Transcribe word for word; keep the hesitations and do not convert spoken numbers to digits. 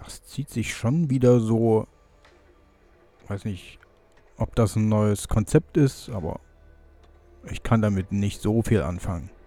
Das zieht sich schon wieder so. Weiß nicht, ob das ein neues Konzept ist, aber ich kann damit nicht so viel anfangen.